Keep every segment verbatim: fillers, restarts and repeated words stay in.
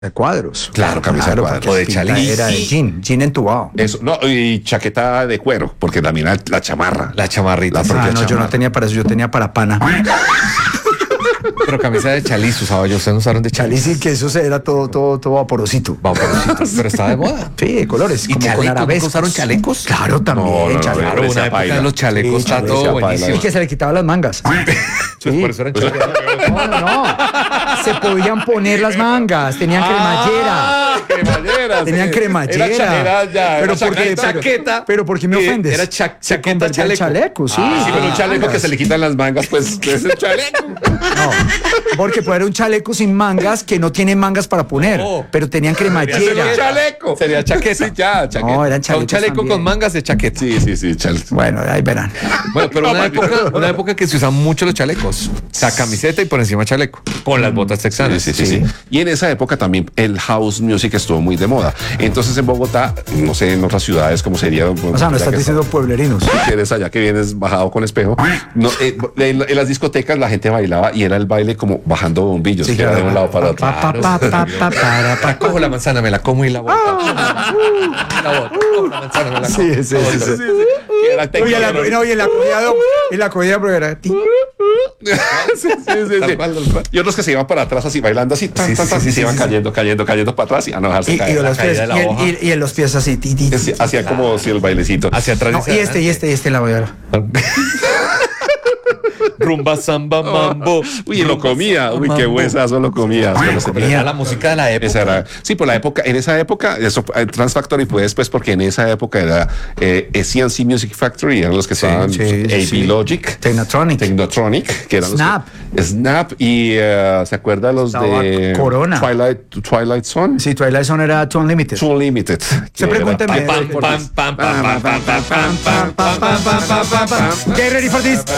De cuadros. Claro, camisa de cuadros. O de chaleco. Era de jean, jean entubado. Eso, no, y chaqueta de cuero, porque también la, la chamarra. La chamarrita. La propia Ah, no, chamarra. yo no tenía para eso, yo tenía para pana. Pero camisa de chaliz usaba yo. ¿Ustedes no usaron de chaliz? Chaliz, sí, que eso se- era todo, todo, todo vaporosito. Vaporosito. Pero estaba de moda. Sí, de colores. ¿Y como con chalecos? ¿Nunca arabescos. usaron chalecos? Claro, también. No, no, no, chalecos. Claro, Parecía una época paila. de los chalecos Sí, está chalecos, todo paila. buenísimo. Y que se le quitaban las mangas. Sí. Por eso eran chalecos. No, no, no. Se podían poner las mangas, tenían cremallera. Ah, cremallera. Tenían sí. cremallera. Era, cha- era ya, Pero era ¿por qué? chaqueta. chaqueta. Pero ¿por qué me Eh, ofendes? era cha- Se chaqueta, convertía en chaleco. chaleco, sí. Ah, sí, pero un chaleco mangas. que se le quitan las mangas, pues es el chaleco. No, porque puede haber un chaleco sin mangas que no tiene mangas para poner, No. pero tenían Ese es un cremallera. chaleco. Sería chaqueta. Sí, ya, chaqueta. No, eran O sea, un chalecos chaleco también. con mangas de chaqueta. Sí, sí, sí, chaleco. Bueno, ahí verán. Bueno, pero una época, una época que se usan mucho los chalecos. O sea, camiseta y por encima chaleco. Con las botas Sí, texanas. sí, sí, sí. Y en esa época también el house music estuvo muy de moda. Entonces en Bogotá, no sé, en otras ciudades como sería. O sea, no estás diciendo pueblerinos. Que eres allá que vienes bajado con espejo. No, eh, en, en las discotecas la gente bailaba y era el baile como bajando bombillos, Sí, que era de un lado para otro. Pa, pa, pa, pa, pa, para, pa. La cojo la manzana, me la como y la boto. La boto. Cojo la manzana, me la como. Sí, sí, sí, sí. Sí, sí, sí. Que era Oye, la, tecno- no, y en la comida, en la comida, pero era ti. sí, sí, sí, Tal sí. cual, tal cual. Y otros que se iban para atrás así bailando así, tan, Sí, tan, sí, tan, sí, y sí, se iban sí, cayendo, cayendo, cayendo para atrás y a no dejarse Y, caer. y en los caída pies, de la y, en- hoja. y- y en los pies así. Ti, ti, ti. Sí, hacía como si el bailecito. Hacia atrás. No, hacia y este, y adelante. este, y este la voy a ver. Rumba, samba, mambo. Uy, y lo comía. Uy, qué huesazo lo comía. Pero se- Era la música de la época. Esa era, sí, por la época, en esa época, eso, eh, Trans Factory fue después porque en esa época era eh, C N C Music Factory, eran los que estaban sí, sí, A B sí. Logic, Technotronic. Technotronic, que eran Snap. los que- Snap y eh, ¿se acuerda los Estaba de Corona. Twilight, Twilight Zone? Sí, Twilight Zone era Too Unlimited. Too Limited. Se pregunta Pam, pam, pam, pam, pam, pam, pam, pam, pam, pam, pam, pam, pam, pam, pam. Get ready for this.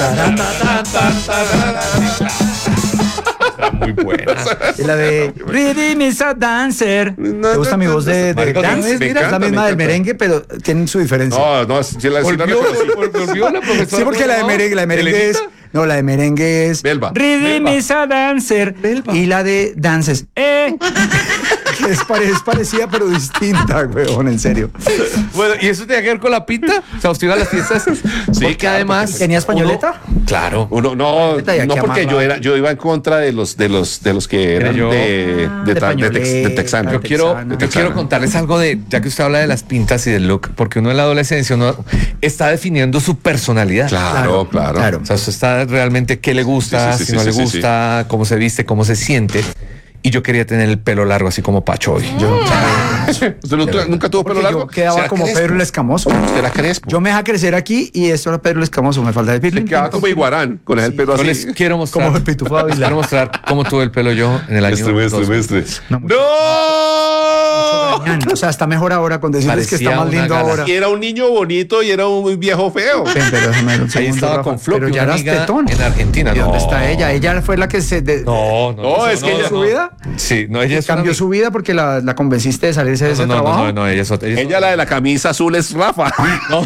Era muy buena. Y la de Rhythm is a Dancer. ¿Te gusta mi voz de, de Marico, dance? me Mira, es la encanta, me misma del encanta. merengue, pero tienen su diferencia. No, no, sí, la, sí la Volvió, reconocí. volvió la profesora. Sí, porque la de merengue, la de merengue es. No, la de merengue es. Belva. Rhythm is a Dancer. Y la de dances. Eh. Que es, pare- es parecida, pero distinta, weón, en serio. Bueno, ¿y eso tenía que ver con la pinta? O sea, usted iba a las fiestas. Sí, Porque claro, además. ¿Tenía españoleta? uno- claro. Uno, no, Neta, y aquí no porque amarrado. yo era, yo iba en contra de los, de los, de los que Era eran yo. de, Ah, de, de ta- de, tex- de pañoleta, texano. Yo de quiero, texana. yo Texana. quiero contarles algo de, ya que usted habla de las pintas y del look, porque uno en la adolescencia uno está definiendo su personalidad. Claro, claro. claro. O sea, usted está realmente qué le gusta, Sí, sí, sí, si no sí, le sí, gusta, cómo se viste, cómo se siente. Y yo quería tener el pelo largo, así como Pacho hoy. Yo, ¿Usted no tu- nunca tuvo pelo Porque largo? yo quedaba ¿Será como crespo? Pedro el Escamoso. ¿Usted era crespo? Yo me dejé crecer aquí y esto era Pedro el Escamoso. Me falta decirle. Me quedaba como iguarán, con el pelo yo así. les quiero mostrar, Como el Pitufo Ávila. quiero mostrar cómo tuve el pelo yo en el año Muestre, muestre, dos mil. muestre. No, mucho. ¡No! O sea, está mejor ahora con decirles que Parecía está más una lindo gala. ahora. Y era un niño bonito y era un viejo feo. Ven, pero déjame ver un Ahí segundo, estaba Rafa. con Flo, Pero que ya una eras amiga tetón. en Argentina. ¿Y dónde No. está ella? Ella fue la que se de- No, no, No, es que ella- ¿Su vida? Sí, no, ella es una cambió amiga- su vida porque la, la convenciste de salirse de ese No, no, trabajo. no, no, no, ella es otra. Ella, es Ella, la de la camisa azul, es Rafa. No.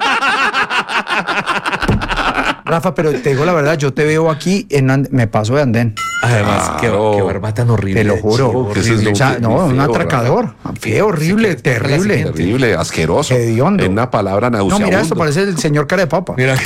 Rafa, pero te digo la verdad, yo te veo aquí, en and- me paso de andén. Además, qué, Claro. qué barba tan horrible. Te lo juro. chico, que eso es horrible. lo- O sea, no, Muy un feo, atracador. Feo, horrible, Sí, que- que la terrible. siguiente. Terrible, asqueroso. Hediondo. En una palabra No, nauseabundo. mira, esto parece el señor cara de papa. Mira,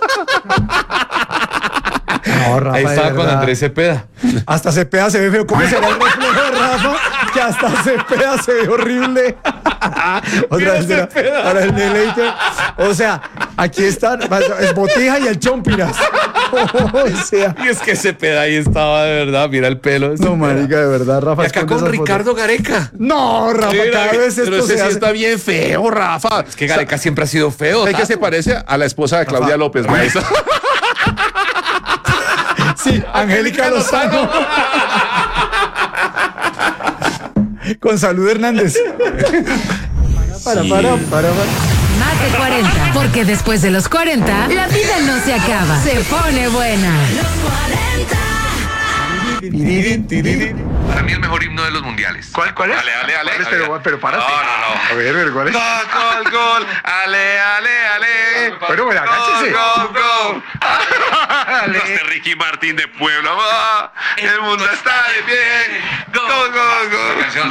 No, Rafa, ahí de estaba con verdad. Andrés Cepeda. Hasta Cepeda se ve feo. ¿Cómo será el reflejo de Rafa? Que hasta Cepeda se ve horrible. Otra vez será para el deleite. O sea, aquí están, es Botija y el Chompiras. O sea, Y es que Cepeda ahí estaba de verdad, mira el pelo. de no, Cepeda. marica, de verdad, Rafa. Y acá esconde con esas fotos. Ricardo Gareca. No, Rafa, Mira, cada vez pero esto ese se sí hace. está bien feo, Rafa. Es que Gareca siempre ha sido feo. ¿Sabes qué se Tato. parece a la esposa de Claudia Rafa. López? ¿No? Esa- Sí, Angélica Lozano. Con Salud Hernández. Para, para, para, para, para. Más de cuarenta, porque después de los cuarenta, la vida no se acaba, se pone buena. Tiriri, tiriri. Para mí el mejor himno de los mundiales. ¿Cuál, cuál es? Ale, ale, ale. ¿Cuál es? Pero, pero párate. No, no, no. A ver, pero ¿cuál es? Gol, gol, gol. Ale, ale, ale. Bueno, bueno, agáchese. Gol, gol, gol. Ale. Este Ricky Martín de Puebla. Va. El mundo está de pie. Gol, gol, gol.